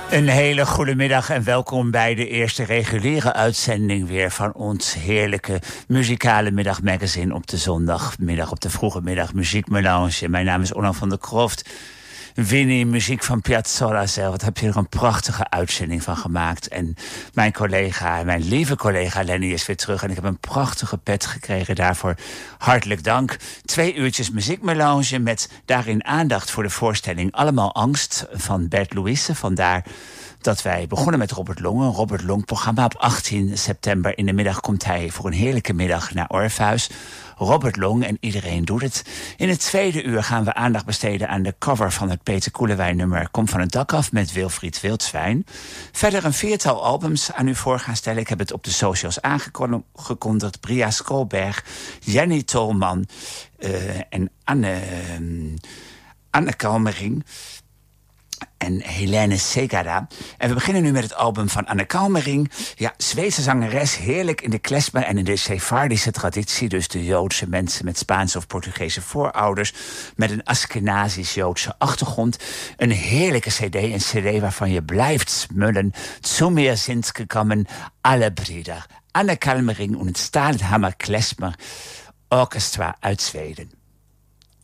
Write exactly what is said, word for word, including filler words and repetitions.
Een hele goede middag en welkom bij de eerste reguliere uitzending weer van ons heerlijke muzikale middagmagazine op de zondagmiddag, op de vroege middag, Muziekmelange. Mijn naam is Onno van der Kroft. Winnie, muziek van Piazzolla zelf. Wat heb je er een prachtige uitzending van gemaakt. En mijn collega, mijn lieve collega Lenny is weer terug. En ik heb een prachtige pet gekregen daarvoor. Hartelijk dank. Twee uurtjes muziekmelange met daarin aandacht voor de voorstelling Allemaal Angst van Bert Louisse. Vandaar dat wij begonnen met Robert Long, een Robert Long-programma. Op achttien september in de middag komt hij voor een heerlijke middag naar Orpheus. Robert Long en iedereen doet het. In het tweede uur gaan we aandacht besteden aan de cover van het Peter Koelewijn nummer Kom van het dak af met Wilfried Wildzwijn. Verder een viertal albums aan u voor gaan stellen. Ik heb het op de socials aangekondigd. Bria Skolberg, Jenny Tolman uh, en Anne, uh, Anne Kalmering. En Helene Segada. En we beginnen nu met het album van Anne Kalmering. Ja, Zweedse zangeres, heerlijk in de klezmer en in de Sephardische traditie. Dus de Joodse mensen met Spaanse of Portugese voorouders. Met een Askenazisch-Joodse achtergrond. Een heerlijke cd, een cd waarvan je blijft smullen. Zu mir sind gekommen alle Brüder. Anne Kalmering en het Stahlhammer Klezmer Orchestra uit Zweden.